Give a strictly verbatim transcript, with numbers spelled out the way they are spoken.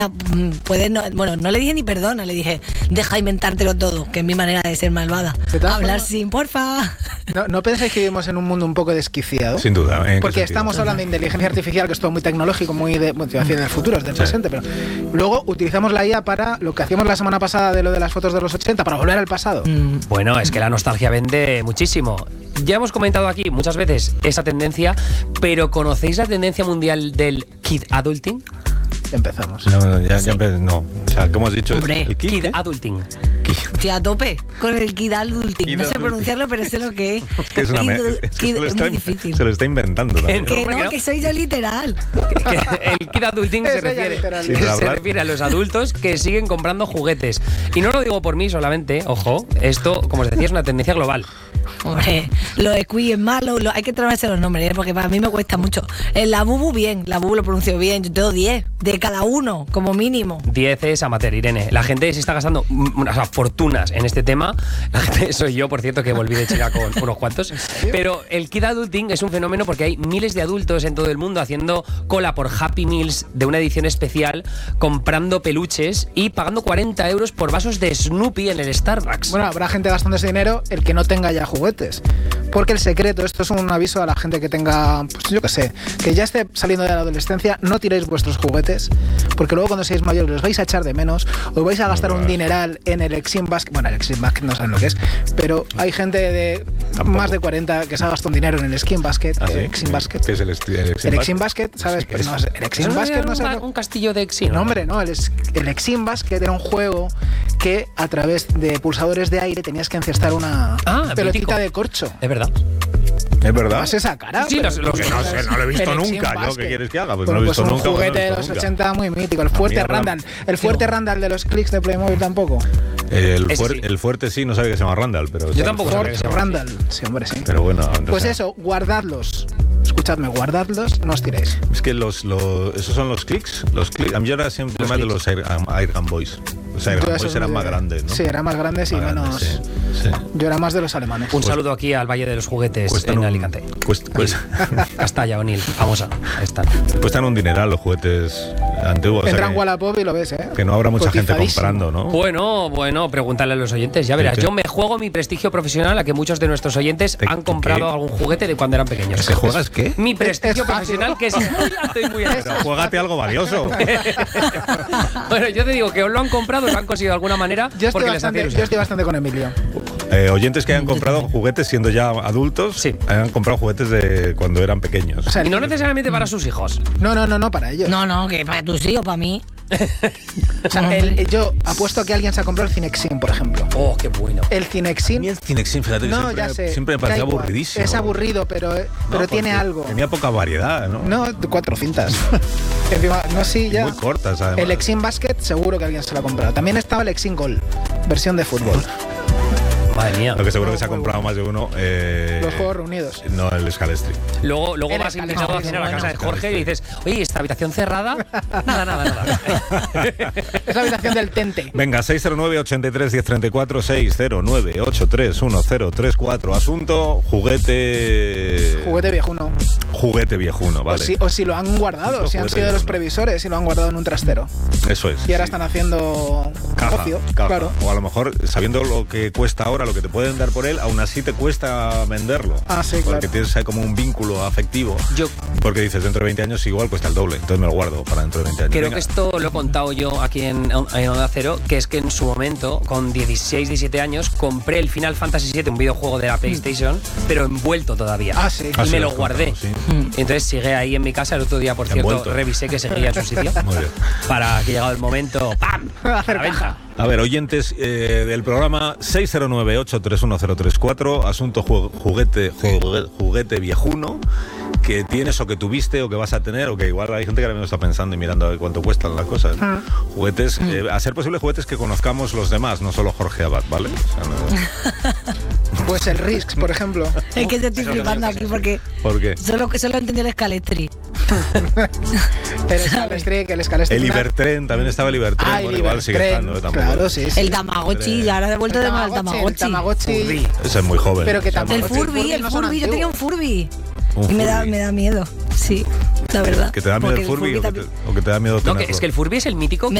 puedes no, bueno, no le dije ni perdona, le dije, deja inventártelo todo, que es mi manera de ser malvada. Hablar formas, sin, porfa. No, ¿No pensáis que vivimos en un mundo un poco desquiciado? Sin duda. Porque estamos hablando de inteligencia artificial, que es todo muy tecnológico, muy de, bueno, en el futuro, es del sí. presente, pero luego utilizamos la I A para lo que hacíamos la semana pasada de lo de las fotos de los ochenta, para volver al pasado. Mm. Bueno, es que la nostalgia vende muchísimo. Ya hemos comentado aquí muchas veces esa tendencia, pero ¿conocéis la tendencia mundial del kid adulting? Empezamos. No, ya, sí. ya empe no. O sea, ¿cómo has dicho? Hombre, ¿El kid, kid adulting. Sí, a tope con el kid adulting. Kid no sé adulting. pronunciarlo, pero sé lo que es. Que es, una me... es, que kid, se, lo está, difícil. se lo está inventando también. Que no, que soy yo literal. Que el kid adulting se, refiere, sí, se refiere a los adultos que siguen comprando juguetes. Y no lo digo por mí solamente, ojo, esto, como os decía, es una tendencia global. Hombre, lo de Cui es malo, lo, hay que trabarse los nombres, ¿eh? Porque para mí me cuesta mucho. El Labubu, bien, Labubu lo pronuncio bien, yo tengo diez de cada uno, como mínimo. diez es amateur, Irene. La gente se está gastando unas o sea, fortunas en este tema. La gente, soy yo, por cierto, que volví de China con unos cuantos. Pero el kid adulting es un fenómeno porque hay miles de adultos en todo el mundo haciendo cola por Happy Meals de una edición especial, comprando peluches y pagando cuarenta euros por vasos de Snoopy en el Starbucks. Bueno, habrá gente gastando ese dinero, el que no tenga ya juguetes. Porque el secreto, esto es un aviso a la gente que tenga, pues yo qué sé, que ya esté saliendo de la adolescencia, no tiréis vuestros juguetes, porque luego cuando seáis mayores los vais a echar de menos, os vais a gastar un dineral en el Exim Basket. Bueno, el Exim Basket no saben lo que es, pero hay gente de Tampoco. más de cuarenta que se ha gastado un dinero en el Exim Basket. ¿Ah, sí? el Exim Basket. ¿Qué es el, el Exim El Exim Basket, ¿sabes? Pues no, el Exim Basket no es un castillo de Exim. No, hombre, no, el, el Exim Basket era un juego que a través de pulsadores de aire tenías que encestar una ah, pelotita mítico. de corcho. Es verdad. ¿Es verdad? ¿Vas esa cara? Sí, pero, lo, que no sé, no lo he visto nunca. ¿Yo qué quieres que haga? Pues bueno, no lo he visto pues un nunca. juguete no de los nunca. ochenta muy mítico. El fuerte Randall. El fuerte sí. Randall de los clics de Playmobil tampoco. El, fuer, sí. el fuerte sí, no sabía que se llama Randall. Pero yo tampoco sabía que se llama Randall. Sí, hombre, sí. Pero bueno. Pues eso, guardadlos. Escuchadme, guardadlos, no os tiréis. Es que los, los esos son los clics. Los clics. A mí yo era siempre los más de los Air, um, Air Gun Boys. Los Air Gun Boys eran de, más grandes, ¿no? Sí, eran más grandes y más menos. Grandes, sí, sí. Yo era más de los alemanes. Un saludo aquí al Valle de los Juguetes en un, Alicante. Cuesta, pues, Castalla, O'Neill, famosa. Ahí están. Cuestan un dineral los juguetes antiguos. Entran o sea Wallapop y lo ves, ¿eh? Que no habrá mucha gente comprando, ¿no? Bueno, bueno, pregúntale a los oyentes. Ya verás, ¿Qué? yo me juego mi prestigio profesional a que muchos de nuestros oyentes ¿Qué? han comprado ¿Qué? algún juguete de cuando eran pequeños. ¿Qué juegas qué? Mi prestigio profesional, que es muy alto y muy alto. Pero juégate algo valioso. Bueno, yo te digo que os lo han comprado, os lo han conseguido de alguna manera. Yo porque estoy, bastante, les yo estoy bastante con Emilio. Eh, oyentes que hayan comprado juguetes siendo ya adultos, sí. han comprado juguetes de cuando eran pequeños. O sea, y no necesariamente para sus hijos. No, no, no, no, para ellos. No, no, que para tus hijos, para mí. O sea, el, yo apuesto a que alguien se ha comprado el Cinexin, por ejemplo. Oh, qué bueno. El Cinexin. El Cinexin, fíjate que no, siempre, ya sé, siempre me parecía igual. aburridísimo. Es aburrido, pero, pero no, tiene algo. Tenía poca variedad, ¿no? No, cuatro cintas. Encima, no, sí, ya. Y muy cortas, además. El Exim Basket, seguro que alguien se lo ha comprado. También estaba el Exim Goal, versión de fútbol. Madre mía. Lo que seguro que se ha comprado más de uno. Eh, Los Juegos Reunidos. No, el Scalestri. Luego, luego vas invitado a cenar a la casa de Jorge y dices, oye, ¿esta habitación cerrada? Nada, nada, nada. Es la habitación del Tente. Venga, seis cero nueve, ochenta y tres, diez treinta y cuatro, seis cero nueve, ochenta y tres, diez treinta y cuatro. Asunto, juguete... Juguete viejuno. Juguete viejuno, vale. O si, o si lo han guardado, si han sido de los previsores y lo han guardado en un trastero. Eso es. Y ahora sí. están haciendo caja, ocio. Caja. Claro. O a lo mejor, sabiendo lo que cuesta ahora, lo que te pueden dar por él, aún así te cuesta venderlo. Ah, sí, porque claro. tienes ahí como un vínculo afectivo. Yo porque dices, dentro de veinte años igual cuesta el doble. Entonces me lo guardo para dentro de veinte años. Creo Venga. que esto lo he contado yo aquí en, en Onda Cero, que es que en su momento, con dieciséis, diecisiete años, compré el Final Fantasy siete, un videojuego de la PlayStation, pero envuelto todavía. Ah, sí. Y Ah, sí, me lo lo has guardé. contado, sí. Entonces sigue ahí en mi casa. El otro día, por cierto, Envuelto. revisé que seguía en su sitio. Muy bien. Para que llegado el momento, ¡pam! Hacer a la venta. A ver, oyentes eh, del programa seis cero nueve, ocho tres uno cero tres cuatro, asunto ju juguete, juguete, juguete viejuno que tienes o que tuviste o que vas a tener, o que igual hay gente que ahora mismo está pensando y mirando a ver cuánto cuestan las cosas. Ah. Juguetes, eh, a ser posible juguetes que conozcamos los demás, no solo Jorge Abad, ¿vale? O sea, no... Pues el Risk, por ejemplo. Es que te estoy flipando aquí porque ¿Por qué? solo, solo entendí el Scalestri. El Scalestri, que el Scalestri. El Ibertren, también estaba el Ibertren, Ah, el bueno, igual sigue Ibertren, estando, tampoco. claro, sí, sí. El Tamagotchi, ahora de vuelta El de mal el Tamagotchi, el Tamagotchi. Tamagotchi. Ese es muy joven. Pero que O sea, El Tamagotchi. Furby, el no son Furby, yo tenía un antiguos. Furby. Un Y me da, Furby. me da miedo, sí. la verdad. ¿Que te da miedo Porque el Furby, Furby o, que te, también- o que te da miedo No, tenerlo? que es que el Furby es el mítico